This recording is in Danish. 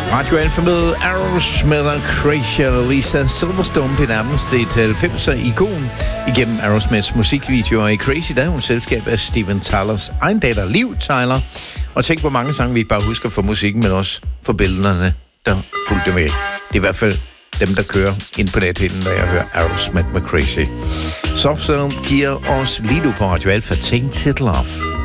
Radio Alfa med Aerosmith og Crazy og Lisa Silverstone. Det er nærmest et 90'er-ikon igennem Aerosmiths musikvideoer. I Crazy, der er hun selskab af Steven Tylers egen datter, Liv Tyler. Og tænk, hvor mange sange vi ikke bare husker for musikken, men også for billederne, der fulgte med. Det er i hvert fald dem, der kører ind på nethinden, når jeg hører Aerosmith med Crazy. Soft Cell giver os lige nu på Radio Alfa Tainted Love.